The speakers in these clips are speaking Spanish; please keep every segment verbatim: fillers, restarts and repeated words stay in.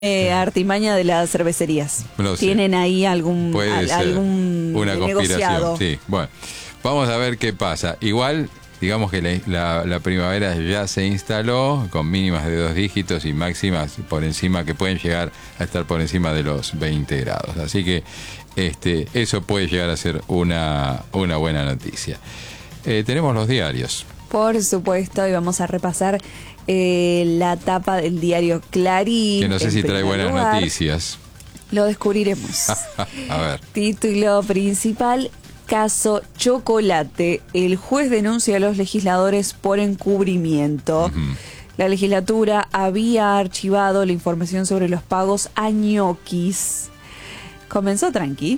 Eh, artimaña de las cervecerías. No sé. Tienen ahí algún, Puede al, ser algún una conspiración. negociado. Sí, bueno, vamos a ver qué pasa. Igual, digamos que la, la, la primavera ya se instaló con mínimas de dos dígitos y máximas por encima que pueden llegar a estar por encima de los veinte grados. Así que este, eso puede llegar a ser una, una buena noticia. Eh, tenemos los diarios. Por supuesto, y vamos a repasar eh, la tapa del diario Clarín. Que no sé si trae buenas lugar. noticias. Lo descubriremos. A ver. Título principal: caso Chocolate. El juez denuncia a los legisladores por encubrimiento. Uh-huh. La legislatura había archivado la información sobre los pagos a ñoquis. Comenzó tranqui.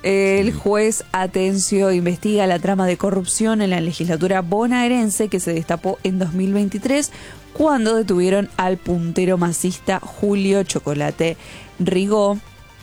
El juez Atencio investiga la trama de corrupción en la legislatura bonaerense que se destapó en dos mil veintitrés cuando detuvieron al puntero masista Julio Chocolate Rigó,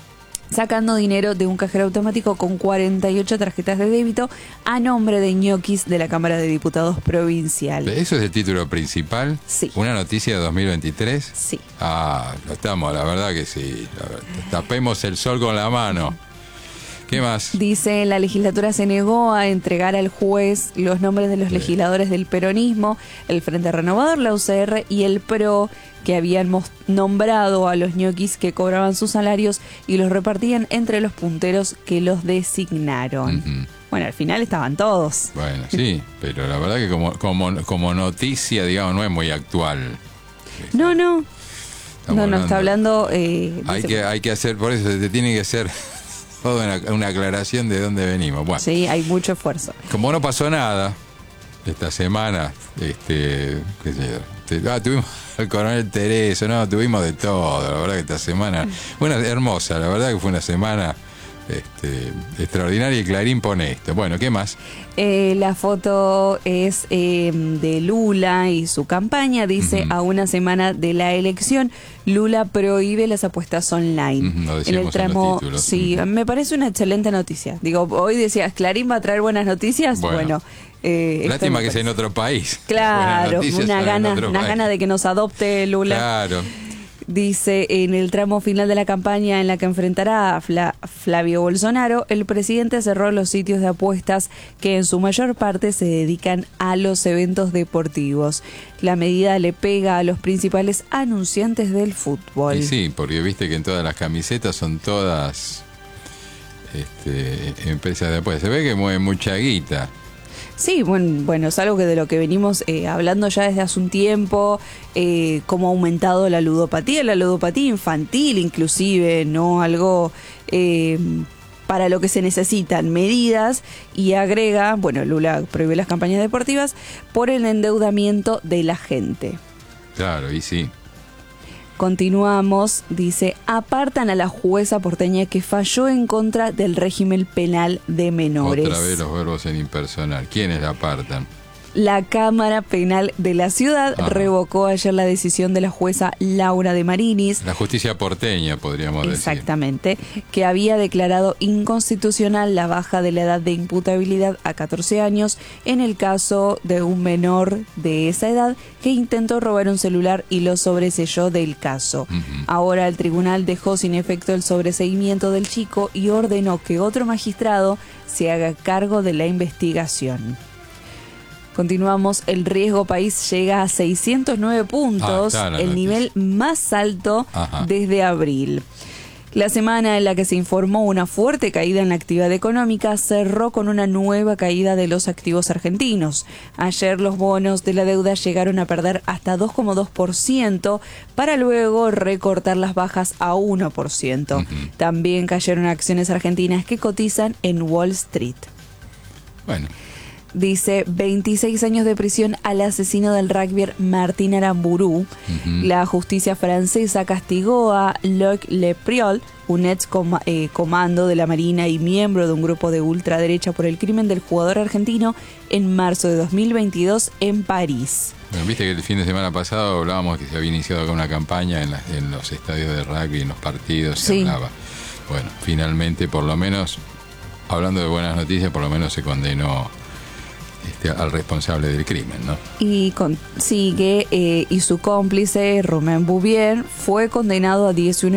sacando dinero de un cajero automático con cuarenta y ocho tarjetas de débito a nombre de ñoquis de la Cámara de Diputados Provincial. ¿Eso es el título principal? Sí. ¿Una noticia de dos mil veintitrés? Sí. Ah, lo estamos, la verdad que sí. Verdad, tapemos el sol con la mano. ¿Qué más? Dice, la legislatura se negó a entregar al juez los nombres de los sí. legisladores del peronismo, el Frente Renovador, la U C R y el P R O, que habían nombrado a los ñoquis que cobraban sus salarios y los repartían entre los punteros que los designaron. Uh-huh. Bueno, al final estaban todos. Bueno, sí, pero la verdad que como, como, como noticia, digamos, no es muy actual. No, no. Estamos no, no, está hablando... Eh, hay, que, hay que hacer, por eso se tiene que hacer... toda una, una aclaración de dónde venimos. Bueno, sí, hay mucho esfuerzo. Como no pasó nada esta semana, este, qué sé yo, ah, tuvimos al coronel Tereso, no, tuvimos de todo, la verdad que esta semana, bueno, hermosa, la verdad que fue una semana este, extraordinaria y Clarín pone esto. Bueno, ¿qué más? Eh, la foto es eh, de Lula y su campaña, dice, uh-huh. a una semana de la elección, Lula prohíbe las apuestas online. Uh-huh, lo en el tramo, en sí, uh-huh. me parece una excelente noticia. Digo, hoy decías, Clarín va a traer buenas noticias, bueno. bueno eh, lástima que sea en otro país. Claro, una gana, una gana de que nos adopte Lula. Claro. Dice, en el tramo final de la campaña en la que enfrentará a Fla- Flavio Bolsonaro, el presidente cerró los sitios de apuestas que en su mayor parte se dedican a los eventos deportivos. La medida le pega a los principales anunciantes del fútbol. Y sí, porque viste que en todas las camisetas son todas este, empresas de apuestas. Se ve que mueven mucha guita. Sí, bueno, bueno, es algo que de lo que venimos eh, hablando ya desde hace un tiempo, eh, cómo ha aumentado la ludopatía, la ludopatía infantil inclusive, ¿no? Algo eh, para lo que se necesitan medidas, y agrega, bueno, Lula prohíbe las campañas deportivas por el endeudamiento de la gente. Claro, y sí. Continuamos, dice, apartan a la jueza porteña que falló en contra del régimen penal de menores. Otra vez los verbos en impersonal. ¿Quiénes la apartan? La Cámara Penal de la ciudad Ajá. revocó ayer la decisión de la jueza Laura de Marinis. La justicia porteña, podríamos decir. Exactamente, que había declarado inconstitucional la baja de la edad de imputabilidad a catorce años en el caso de un menor de esa edad que intentó robar un celular y lo sobreseyó del caso. Uh-huh. Ahora el tribunal dejó sin efecto el sobreseimiento del chico y ordenó que otro magistrado se haga cargo de la investigación. Continuamos, el riesgo país llega a seiscientos nueve puntos, ah, el nivel más alto Ajá. desde abril. La semana en la que se informó una fuerte caída en la actividad económica cerró con una nueva caída de los activos argentinos. Ayer los bonos de la deuda llegaron a perder hasta dos coma dos por ciento para luego recortar las bajas a uno por ciento. Uh-huh. También cayeron acciones argentinas que cotizan en Wall Street. Bueno. Dice, veintiséis años de prisión al asesino del rugbyer Martín Aramburu. Uh-huh. La justicia francesa castigó a Luc Lepriol, un ex com- eh, comando de la Marina y miembro de un grupo de ultraderecha, por el crimen del jugador argentino en marzo de dos mil veintidós en París. Bueno, viste que el fin de semana pasado hablábamos que se había iniciado acá una campaña en, la, en los estadios de rugby, en los partidos, se sí. hablaba. Bueno, finalmente, por lo menos, hablando de buenas noticias, por lo menos se condenó este, al responsable del crimen, ¿no? Y consigue, eh, y su cómplice, Romain Bouvier, fue condenado a diecinueve